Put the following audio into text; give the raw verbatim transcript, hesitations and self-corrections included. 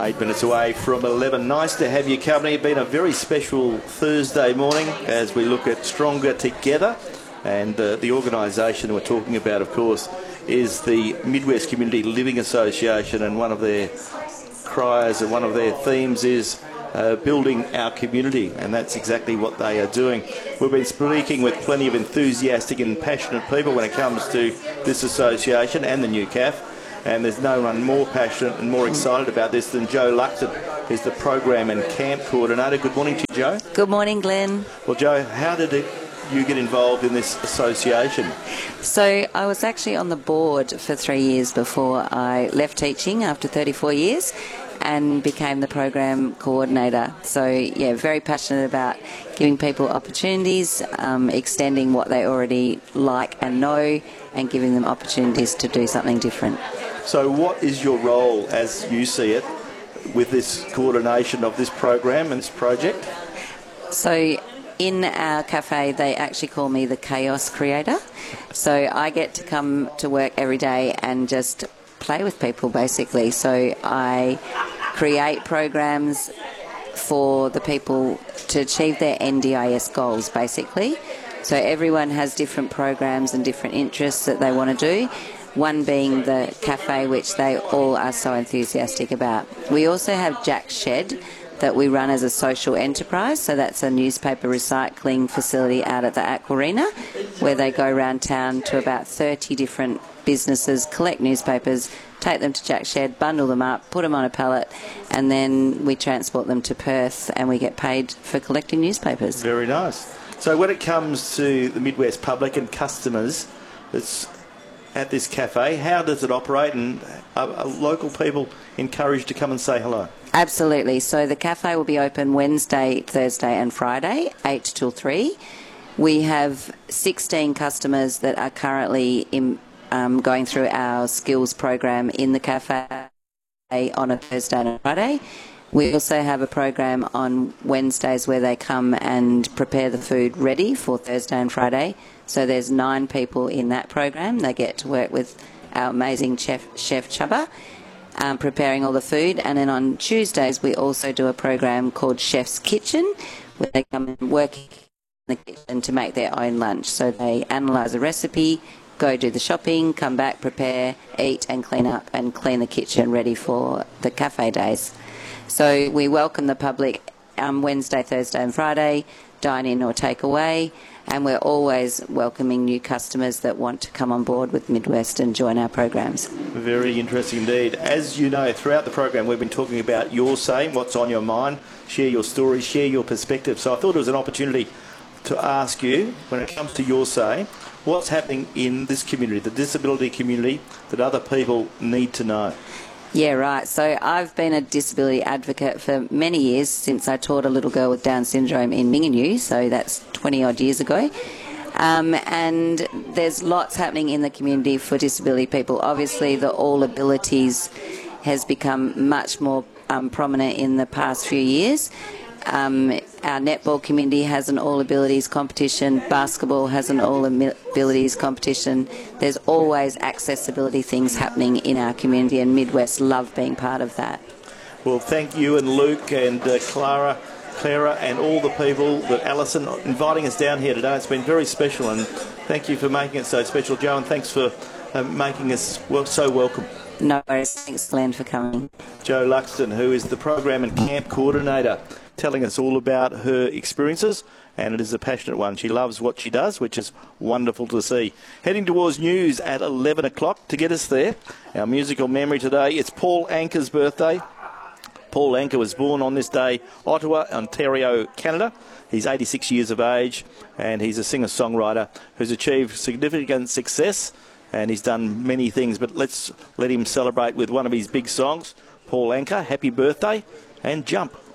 Eight minutes away from eleven. Nice to have your company. It's been a very special Thursday morning as we look at Stronger Together. And uh, the organisation we're talking about, of course, is the Midwest Community Living Association, and one of their cries and one of their themes is uh, building our community, and that's exactly what they are doing. We've been speaking with plenty of enthusiastic and passionate people when it comes to this association and the new C A F. And there's no one more passionate and more excited about this than Jo Luxton, who's the Program and Camp Coordinator. Good morning to you, Jo. Good morning, Glenn. Well, Jo, how did it, you get involved in this association? So I was actually on the board for three years before I left teaching after thirty-four years and became the Program Coordinator. So, yeah, very passionate about giving people opportunities, um, extending what they already like and know, and giving them opportunities to do something different. So what is your role, as you see it, with this coordination of this program and this project? So in our cafe, they actually call me the chaos creator. So I get to come to work every day and just play with people, basically. So I create programs for the people to achieve their N D I S goals, basically. So everyone has different programs and different interests that they want to do. One being the cafe, which they all are so enthusiastic about. We also have Jack's Shed that we run as a social enterprise. So that's a newspaper recycling facility out at the Aquarina, where they go around town to about thirty different businesses, collect newspapers, take them to Jack's Shed, bundle them up, put them on a pallet, and then we transport them to Perth and we get paid for collecting newspapers. Very nice. So when it comes to the Midwest public and customers that's at this cafe, how does it operate, and are, are local people encouraged to come and say hello? Absolutely. So the cafe will be open Wednesday, Thursday and Friday, eight till three. We have sixteen customers that are currently in, um, going through our skills program in the cafe on a Thursday and a Friday. We also have a program on Wednesdays where they come and prepare the food ready for Thursday and Friday. So there's nine people in that program. They get to work with our amazing chef, Chef Chubba, um, preparing all the food. And then on Tuesdays we also do a program called Chef's Kitchen, where they come and work in the kitchen to make their own lunch. So they analyse a recipe, go do the shopping, come back, prepare, eat and clean up, and clean the kitchen ready for the cafe days. So we welcome the public um, Wednesday, Thursday and Friday, dine in or take away, and we're always welcoming new customers that want to come on board with Midwest and join our programs. Very interesting indeed. As you know, throughout the program we've been talking about your say, what's on your mind, share your story, share your perspective. So I thought it was an opportunity to ask you, when it comes to your say, what's happening in this community, the disability community, that other people need to know. Yeah, right. So I've been a disability advocate for many years, since I taught a little girl with Down syndrome in Minginoo, so that's twenty odd years ago. Um, and there's lots happening in the community for disability people. Obviously, the All Abilities has become much more um, prominent in the past few years. Um, our netball community has an All Abilities competition. Basketball has an All Abilities competition. There's always accessibility things happening in our community, and Midwest love being part of that. Well, thank you and Luke and uh, Clara, Clara and all the people, that Alison, inviting us down here today. It's been very special, and thank you for making it so special, Jo, and thanks for uh, making us well, so welcome. No worries. Thanks, Glenn, for coming. Jo Luxton, who is the Program and Camp Coordinator, telling us all about her experiences, and it is a passionate one. She loves what she does, which is wonderful to see. Heading towards news at eleven o'clock to get us there. Our musical memory today, it's Paul Anka's birthday. Paul Anka was born on this day, Ottawa, Ontario, Canada. He's eighty-six years of age, and he's a singer-songwriter who's achieved significant success, and he's done many things, but let's let him celebrate with one of his big songs. Paul Anka, happy birthday, and Jump.